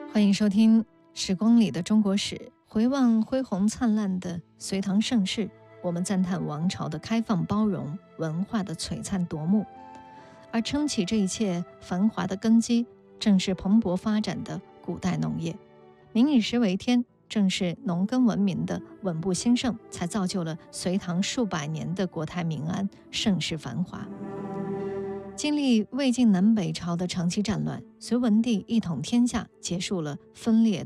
欢迎收听《时光里的中国史》，回望恢宏灿烂的隋唐盛世，我们赞叹王朝的开放包容，文化的璀璨夺目。而撑起这一切繁华的根基，正是蓬勃发展的古代农业。民以食为天，正是农耕文明的稳步兴盛，才造就了隋唐数百年的国泰民安、盛世繁华。经历魏晋南北朝的长期战乱，隋文帝一统天下，结束了分裂